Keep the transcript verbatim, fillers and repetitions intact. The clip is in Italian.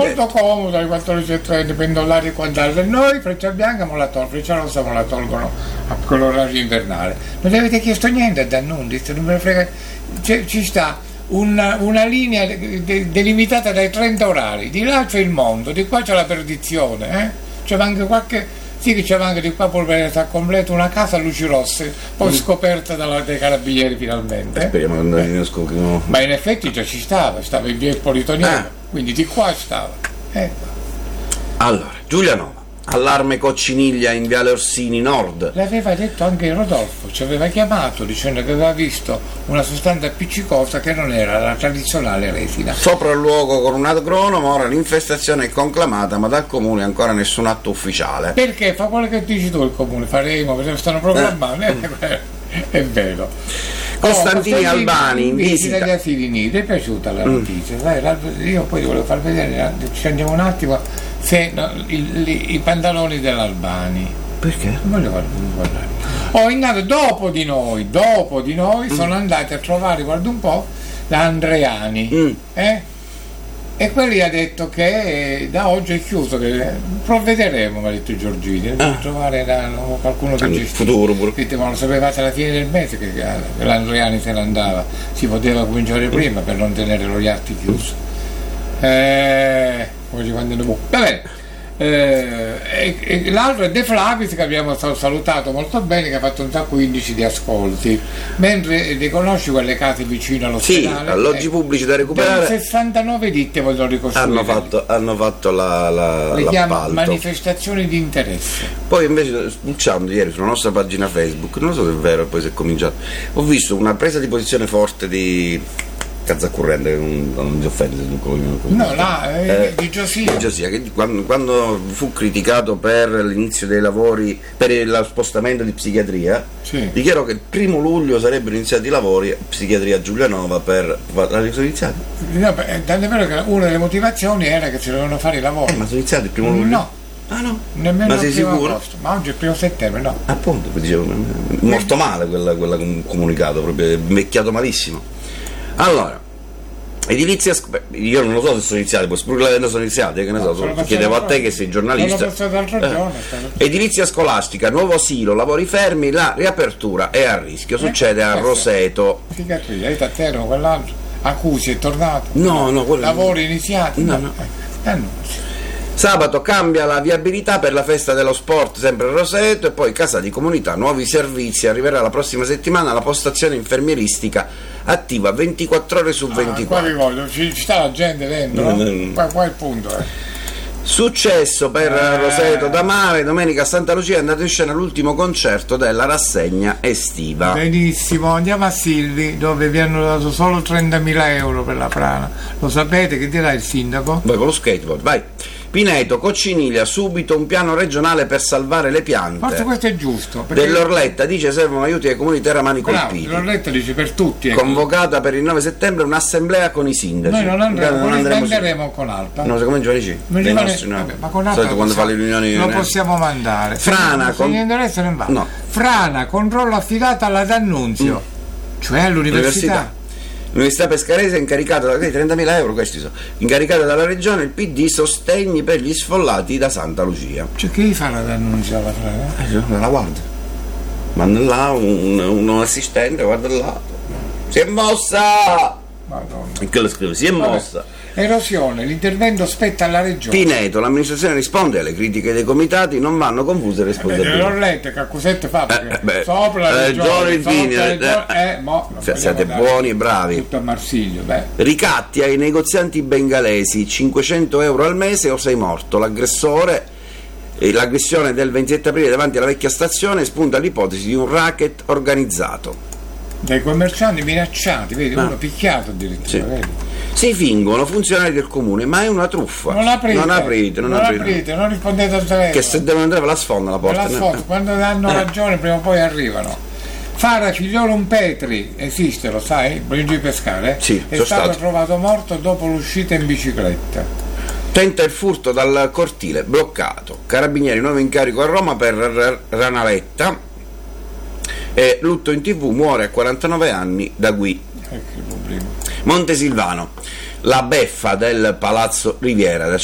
molto comodo alle quattordici e trenta, pendolari e quant'altro. Noi Freccia Bianca me la tolgono, Freccia Rossa me la tolgono a quell'orario invernale. Non gli avete chiesto niente a D'Annunzio, non me ne frega. C'è, ci sta una, una linea de, de, delimitata dai trenta orari, di là c'è il mondo, di qua c'è la perdizione, eh? C'è anche qualche. Sì, che c'è anche di qua polveretta a completo, una casa a luci rosse, poi mm. scoperta dalla, dai carabinieri finalmente. Eh? Speriamo che non ne scoprino. Ma in effetti già ci stava, stava in via Ippolitoniano, ah. quindi di qua stava. Ecco. Allora, Giulianova, allarme cocciniglia in viale Orsini Nord. L'aveva detto anche Rodolfo, ci aveva chiamato dicendo che aveva visto una sostanza appiccicosa che non era la tradizionale resina. Sopralluogo con un agronomo, ora l'infestazione è conclamata, ma dal comune ancora nessun atto ufficiale. Perché fa quello che dici tu il comune, faremo, perché stanno programmando, eh. È vero. Costantini oh, Albani in visita dagli asili nido. Ti è piaciuta la notizia? Mm. Sai, io poi ti volevo far vedere, ci andiamo un attimo, se no, il, i, i pantaloni dell'Albani. Perché? Non voglio guardare. Oh, intanto dopo di noi, dopo di noi mm. sono andati a trovare, guarda un po', la Andreani. Mm. Eh? E quelli ha detto che da oggi è chiuso, che provvederemo, mi ha detto Giorgini, ah. per trovare la, qualcuno che gestisce. Futuro pure. Ma lo sapevate alla fine del mese che l'Andreani se ne andava, si poteva cominciare prima per non tenere lo iatti chiuso. Eh, va bene. Eh, e, e l'altro è De Flavis, che abbiamo salutato molto bene, che ha fatto un sacco di indici di ascolti, mentre riconosci quelle case vicino all'ospedale, sì, alloggi eh, pubblici da recuperare, sessantanove ditte vogliono ricostruire, hanno fatto, hanno fatto la, la, le chiama manifestazioni di interesse. Poi invece sbucciando ieri sulla nostra pagina Facebook, non so se è vero, poi si è cominciato, ho visto una presa di posizione forte di Cazzacurrente, non, non mi offende se tu no, là, eh, di Giosia, di Giosia che quando, quando fu criticato per l'inizio dei lavori, per lo spostamento di psichiatria, sì. dichiarò che il primo luglio sarebbero iniziati i lavori a psichiatria Giulianova per la sono iniziati? No, tant'è vero che una delle motivazioni era che si dovevano fare i lavori. Eh, ma sono iniziati il primo luglio? No. Ah no? Nemmeno ma sei sicuro? Agosto. Ma oggi è il primo settembre, no? Appunto, dicevo, morto male quella, quella comunicato, proprio invecchiato malissimo. Allora, edilizia, io non lo so se sono iniziati, poi pure l'evento sono iniziati, che ne so, sono chiedevo a te che sei giornalista. Eh. Edilizia scolastica, nuovo asilo, lavori fermi, la riapertura è a rischio, succede a Roseto. Figatria, hai tatterno quell'altro, Acusi è tornato? No, no, quello lavori no. iniziati? No, no. Eh, eh, no. Sabato cambia la viabilità per la festa dello sport sempre a Roseto, e poi casa di comunità, nuovi servizi, arriverà la prossima settimana la postazione infermieristica attiva ventiquattro ore su ventiquattro. Ah, voglio, ci, ci sta la gente dentro, no? No? Qua, qua è il punto. Eh. Successo per eh. Roseto da Mare, domenica a Santa Lucia è andato in scena l'ultimo concerto della rassegna estiva. Benissimo, andiamo a Silvi, dove vi hanno dato solo trentamila euro per la frana. Lo sapete, che dirà il sindaco? Vai con lo skateboard, vai. Pineto, Cocciniglia, subito un piano regionale per salvare le piante. Forse questo è giusto. Dell'Orletta dice servono aiuti ai comuni terramani colpiti. L'Orletta dice per tutti. Ecco. Convocata per il nove settembre un'assemblea con i sindaci. Noi non andremo, non andremo, andremo con Alpa. No, secondo me Giovanni non nostri, no. Vabbè, ma con Alpa quando fa le riunioni lo possiamo mandare. Frana, con... non va. No. Frana, controllo affidato alla D'Annunzio, mm. cioè all'università. L'università. L'Università Pescarese è incaricata da trentamila euro, questi sono incaricata dalla regione, il P D sostegni per gli sfollati da Santa Lucia. Cioè che fa la D'Annunzio alla frana? Eh, non la guarda. Manda là un, un, un assistente, guarda là. Si è mossa! Madonna. E che lo scrive? Si è Vabbè. mossa. Erosione, l'intervento spetta alla regione. Pineto, l'amministrazione risponde alle critiche dei comitati, non vanno confuse le responsabilità. Eh, l'ho letto, che accusette fa? Eh, beh, sopra la regione, eh, regione, sopra la regione, eh, eh, mo, siete buoni e bravi. Tutto a Marsiglio, beh. Ricatti ai negozianti bengalesi, cinquecento euro al mese o sei morto. L'aggressore, eh, l'aggressione del ventisette aprile davanti alla vecchia stazione spunta l'ipotesi di un racket organizzato. Dai commercianti minacciati, vedi, ah. uno picchiato addirittura, sì. vedi? Si fingono funzionari del comune, ma è una truffa. Non aprite, non aprite, non, non, aprite. aprite, non rispondete al telefono. Che se devono andare ve la sfonda la porta. La sfonda, quando danno eh. ragione prima o poi arrivano. Fara Figliolo Petri, esiste, lo sai? Provincia di Pescara, eh? Sì, è stato, stato trovato morto dopo l'uscita in bicicletta. Tenta il furto dal cortile, bloccato. Carabinieri, nuovo incarico a Roma per Ranaletta. E lutto in tv, muore a quarantanove anni da Gui. Ecco il problema. Montesilvano, la beffa del Palazzo Riviera, da